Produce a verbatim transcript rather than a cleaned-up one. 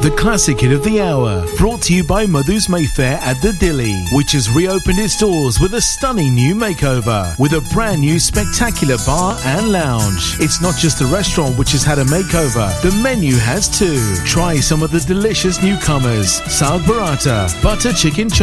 the classic hit of the hour, brought to you by Madhu's Mayfair at the Dilly, which has reopened its doors with a stunning new makeover, with a brand new spectacular bar and lounge. It's not just the restaurant which has had a makeover, the menu has too. Try some of the delicious newcomers: Saag Burrata, butter chicken